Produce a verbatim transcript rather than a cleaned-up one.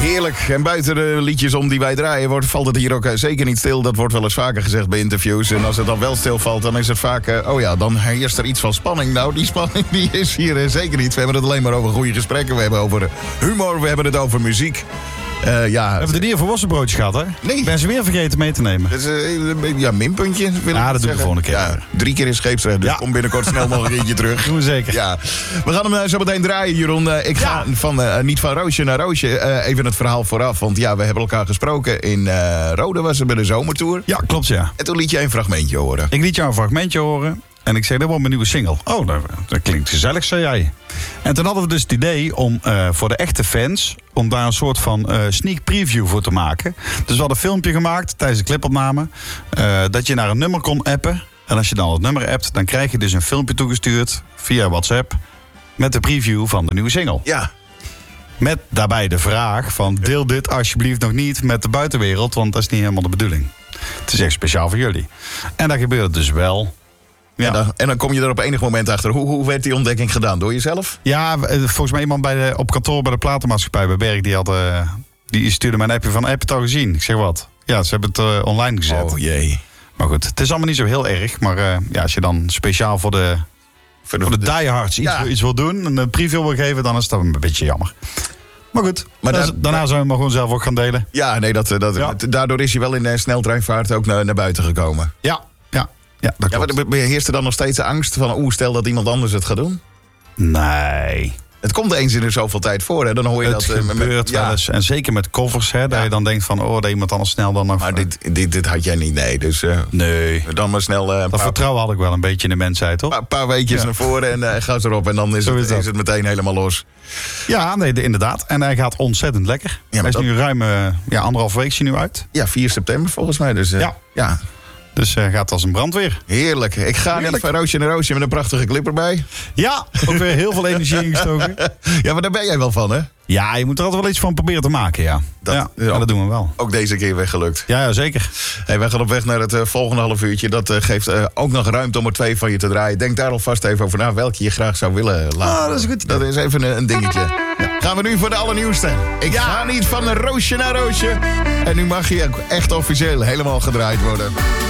Heerlijk. En buiten de liedjes om die wij draaien wordt, valt het hier ook uh, zeker niet stil. Dat wordt wel eens vaker gezegd bij interviews. En als het dan wel stilvalt, dan is het vaak... Uh, oh ja, dan heerst er iets van spanning. Nou, die spanning die is hier uh, zeker niet. We hebben het alleen maar over goede gesprekken. We hebben over humor, we hebben het over muziek. Uh, ja, we hebben het niet voor worstenbroodjes gehad, hè? Nee. Ik ben ze weer vergeten mee te nemen. Dat is uh, ja, minpuntje. Wil ja, ik dat doe ik de volgende keer. Ja, drie keer in scheepsrecht, dus ja. Kom binnenkort snel nog een keertje terug. Doen we zeker. Ja. We gaan hem uh, zo meteen draaien, Jeroen. Uh, ik ga ja. van, uh, niet van Roosje naar Roosje. Uh, even het verhaal vooraf, want ja, we hebben elkaar gesproken in uh, Rode, was het bij de zomertour. Ja, klopt, ja. En toen liet je een fragmentje horen. Ik liet jou een fragmentje horen. En ik zei, dat wordt mijn nieuwe single. Oh, dat, dat klinkt gezellig, zei jij. En toen hadden we dus het idee om uh, voor de echte fans... om daar een soort van uh, sneak preview voor te maken. Dus we hadden een filmpje gemaakt tijdens de clipopname... Uh, dat je naar een nummer kon appen. En als je dan het nummer appt, dan krijg je dus een filmpje toegestuurd... via WhatsApp, met de preview van de nieuwe single. Ja. Met daarbij de vraag van... deel dit alsjeblieft nog niet met de buitenwereld... want dat is niet helemaal de bedoeling. Het is echt speciaal voor jullie. En dat gebeurt dus wel... Ja. En, dan, en dan kom je er op enig moment achter. Hoe, hoe werd die ontdekking gedaan? Door jezelf? Ja, volgens mij iemand bij de, op kantoor bij de platenmaatschappij bij Berg... die, had, uh, die stuurde mij een appje van, heb je het al gezien? Ik zeg, wat? Ja, ze hebben het uh, online gezet. Oh jee. Maar goed, het is allemaal niet zo heel erg. Maar uh, ja, als je dan speciaal voor de, voor de, voor de diehards iets, ja. iets wil doen... een preview wil geven, dan is dat een beetje jammer. Maar goed, maar da- daarna da- zijn we maar gewoon zelf ook gaan delen. Ja, nee, dat, dat, ja. daardoor is hij wel in uh, sneltreinvaart ook naar, naar buiten gekomen. Ja, ja. Ja, dat ja, maar beheerst er dan nog steeds de angst van... oeh, stel dat iemand anders het gaat doen? Nee. Het komt eens in er zoveel tijd voor, hè? Dan hoor je het dat... Het gebeurt met, ja. wel eens. En zeker met covers, hè? Dat ja. je dan denkt van... oh, dat iemand anders snel dan nog... Maar dit, dit, dit had jij niet, nee. Dus uh, nee. Dan maar snel... Uh, dat paar, vertrouwen had ik wel een beetje in de mensheid, toch? Een paar, paar weekjes ja. naar voren en uh, ga ze erop. En dan is het, is, is het meteen helemaal los. Ja, nee, de, inderdaad. En hij gaat ontzettend lekker. Ja, hij is dat... nu ruim uh, ja, anderhalf week nu uit. Ja, vier september volgens mij. Dus, uh, ja. ja. Dus uh, gaat als een brandweer. Heerlijk. Ik ga Heerlijk. niet van Roosje naar Roosje met een prachtige clip erbij. Ja, ook weer heel veel energie ingestoken. Ja, maar daar ben jij wel van, hè? Ja, je moet er altijd wel iets van proberen te maken, ja. Dat, ja, ja, ook, dat doen we wel. Ook deze keer weer gelukt. Ja, ja zeker. Hey, wij gaan op weg naar het uh, volgende half uurtje. Dat uh, geeft uh, ook nog ruimte om er twee van je te draaien. Denk daar alvast even over na welke je graag zou willen laten. Ah, dat is goed. Dat is even een, een dingetje. Ja. Gaan we nu voor de allernieuwste. Ik ja. ga niet van een Roosje naar Roosje. En nu mag je echt officieel helemaal gedraaid worden.